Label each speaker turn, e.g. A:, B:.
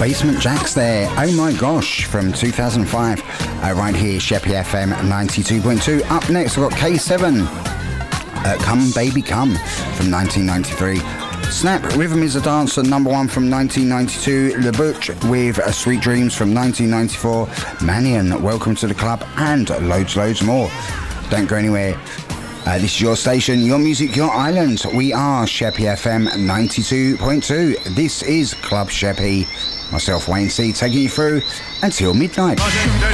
A: Basement Jaxx there. Oh my gosh, from 2005. Right here, Sheppy FM 92.2. Up next, we've got K7. Come Baby Come from 1993. Snap, Rhythm is a Dancer, #1 from 1992. Le Butch with Sweet Dreams from 1994. Manion, Welcome to the Club, and loads more. Don't go anywhere. This is your station, your music, your island. We are Sheppy FM 92.2. This is Club Sheppy. Myself, Wayne C, taking you through until midnight.